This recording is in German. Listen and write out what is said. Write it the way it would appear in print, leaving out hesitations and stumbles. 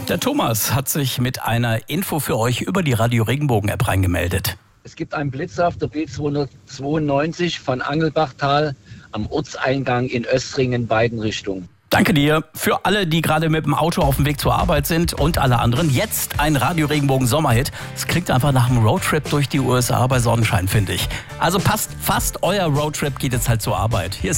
Der Thomas hat sich mit einer Info für euch über die Radio Regenbogen-App reingemeldet. Es gibt einen Blitzer auf der B292 von Angelbachtal am Ortseingang in Östringen, beiden Richtungen. Danke dir. Für alle, die gerade mit dem Auto auf dem Weg zur Arbeit sind und alle anderen, jetzt ein Radio Regenbogen Sommerhit. Es klingt einfach nach einem Roadtrip durch die USA bei Sonnenschein, finde ich. Also passt fast, euer Roadtrip geht jetzt halt zur Arbeit. Hier ist